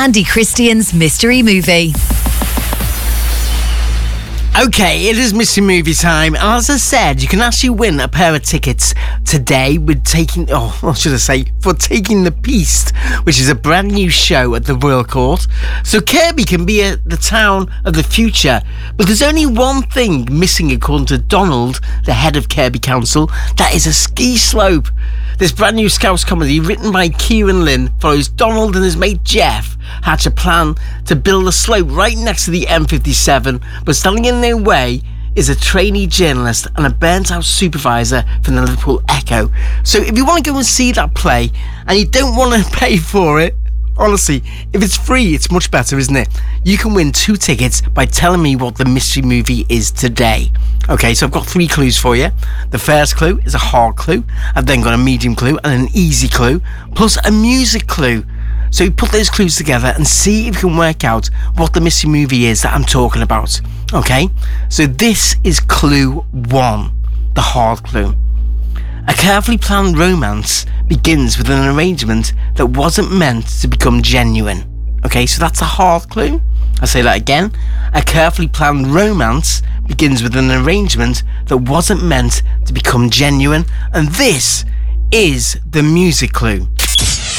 Andy Christian's Mystery Movie. Okay, it is Mystery Movie time, and as I said, you can actually win a pair of tickets today with taking, for Taking the Piece, which is a brand new show at the Royal Court. So Kirby can be the town of the future, but there's only one thing missing according to Donald, the head of Kirby Council. That is a ski slope. This brand new Scouse comedy written by Kieran Lynn follows Donald and his mate Jeff hatch a plan to build a slope right next to the M57, but standing in their way is a trainee journalist and a burnt-out supervisor from the Liverpool Echo. So if you want to go and see that play and you don't want to pay for it, honestly, if it's free, it's much better, isn't it? You can win 2 tickets by telling me what the mystery movie is today. Okay, so I've got 3 clues for you. The first clue is a hard clue. I've then got a medium clue and an easy clue, plus a music clue. So you put those clues together and see if you can work out what the mystery movie is that I'm talking about. Okay, so this is clue 1, the hard clue. A carefully planned romance begins with an arrangement that wasn't meant to become genuine. Okay, so that's a hard clue. I'll say that again. A carefully planned romance begins with an arrangement that wasn't meant to become genuine. And this is the music clue.